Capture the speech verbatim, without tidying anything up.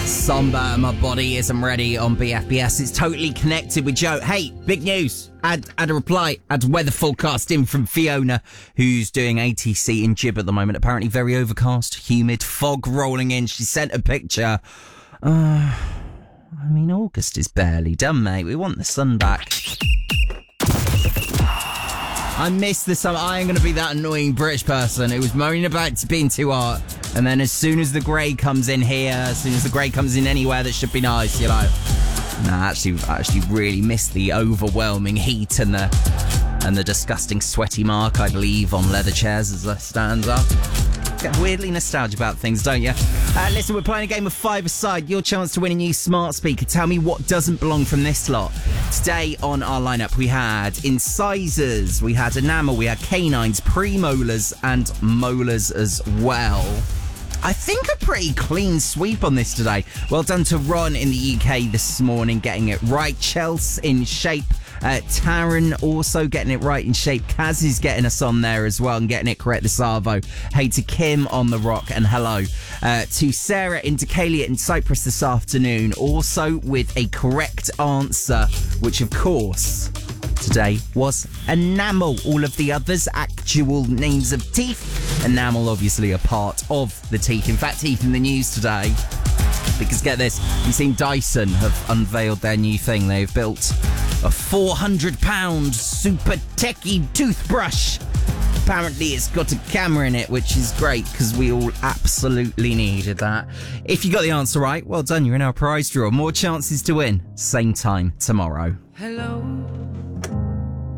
Somber, my body isn't ready on B F B S. It's totally connected with Joe. Hey, big news. Add, add a reply. Add weather forecast in from Fiona, who's doing A T C in Jib at the moment. Apparently very overcast, humid, fog rolling in. She sent a picture. Uh, I mean, August is barely done, mate. We want the sun back. I miss the summer. I am going to be that annoying British person who was moaning about it being too hot. And then as soon as the grey comes in here, as soon as the grey comes in anywhere that should be nice, you're like, nah, actually, I actually really miss the overwhelming heat and the and the disgusting sweaty mark I'd leave on leather chairs as I stand up. Get weirdly nostalgic about things, don't you? Uh, listen, we're playing a game of five-a-side. Your chance to win a new smart speaker. Tell me what doesn't belong from this lot. Today on our lineup, we had incisors, we had enamel, we had canines, premolars, and molars as well. I think a pretty clean sweep on this today. Well done to Ron in the U K this morning, getting it right. Chelsea in shape. Uh, Taryn also getting it right in shape. Kaz is getting us on there as well and getting it correct this Arvo. Hey to Kim on the rock, and hello uh, to Sarah in Decalia in Cyprus this afternoon, also with a correct answer, which of course today was enamel. All of the others actual names of teeth. Enamel obviously a part of the teeth. In fact, teeth in the news today, because get this, you've seen Dyson have unveiled their new thing. They've built a four hundred pound super techie toothbrush. Apparently it's got a camera in it, which is great because we all absolutely needed that. If you got the answer right, well done, you're in our prize draw. More chances to win, same time tomorrow. Hello.